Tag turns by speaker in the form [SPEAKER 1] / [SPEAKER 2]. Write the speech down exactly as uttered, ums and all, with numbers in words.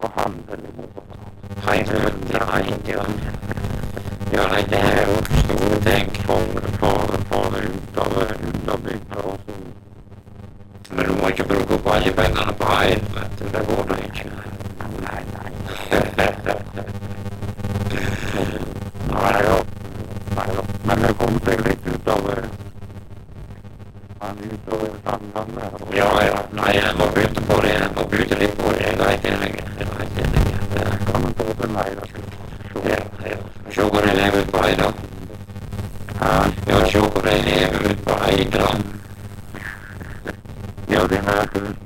[SPEAKER 1] och handel i båda.
[SPEAKER 2] Hajrön, ja, ja. Ja, nej, det här uppstod tänk från fara utav utav bygder och så. Men de har inte brukat på alla pengarna på helvete, det går det inte.
[SPEAKER 1] Nej, nej.
[SPEAKER 2] Nej, ja.
[SPEAKER 1] Nej, då. Men det kom sig lite utav han är utav ett annat med.
[SPEAKER 2] Ja, ja, nej, jag var byta på det, jag var byta lite på det, jag vet inte längre, jag vet inte längre.
[SPEAKER 1] Kan man ta för mig då?
[SPEAKER 2] Ja, ja. Tjockare elever ut på Aida.
[SPEAKER 1] Ja.
[SPEAKER 2] Jag tjockare elever ut på Aida.
[SPEAKER 1] Ja, det är när jag